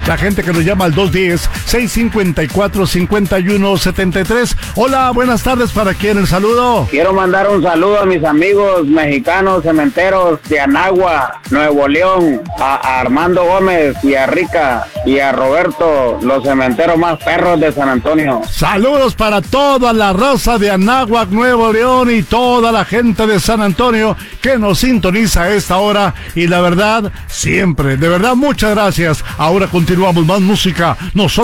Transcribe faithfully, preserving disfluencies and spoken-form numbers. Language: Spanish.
La gente que nos llama al dos uno cero, seis cinco cuatro, cinco uno siete tres. Hola, buenas tardes. ¿Para quién el saludo? Quiero mandar un saludo a mis amigos mexicanos cementeros de Anagua, Nuevo León, a, a Armando Gómez y a Rica y a Roberto, los cementeros más perros de San Antonio. Saludos para toda la raza de Anáhuac, Nuevo León y toda la gente de San Antonio que nos sintoniza a esta hora. Y la verdad, siempre, de verdad, muchas gracias. Ahora continuamos, más música. Nosotros